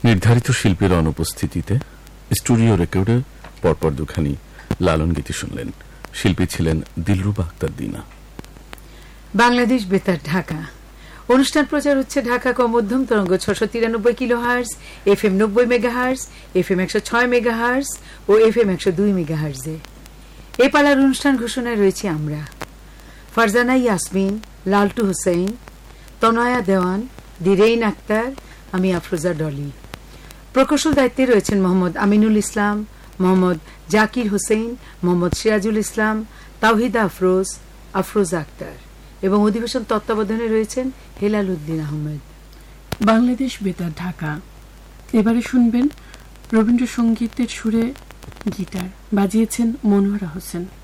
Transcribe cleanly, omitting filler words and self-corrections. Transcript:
নির্ধারিত শিল্পীর অনুপস্থিতিতে স্টুডিও রেকর্ডে পরপর দুখানি লালন গীতি শুনলেন। শিল্পী ছিলেন দিলরুবা আক্তার দিনা। বাংলাদেশ বেতার ঢাকা অনুষ্ঠান প্রচার হচ্ছে ঢাকা মধ্যম তরঙ্গ 693 kilohertz, FM 90 megahertz, FM 106 megahertz ও FM 102 মেগাহার্জে। এ পালার অনুষ্ঠান ঘোষণায় রয়েছে আমরা ফারজানা ইয়াসমিন, লালটু হোসেন, তনয়া দেওয়ান, দিরেইন আক্তার, আমি আফরোজা ডলি। প্রকৌশল দায়িত্বে রয়েছেন মোহাম্মদ আমিনুল ইসলাম, মোহাম্মদ জাকির হোসেন, মোহাম্মদ সিরাজুল ইসলাম, তাওহিদা আফরোজ, আফরোজা আক্তার এবং অধিবেশন তত্ত্বাবধানে রয়েছেন হেলাল উদ্দিন আহমেদ। বাংলাদেশ বেতার ঢাকা। এবারে শুনবেন রবীন্দ্রসঙ্গীতের সুরে গিটার বাজিয়েছেন মনোয়ারা হোসেন।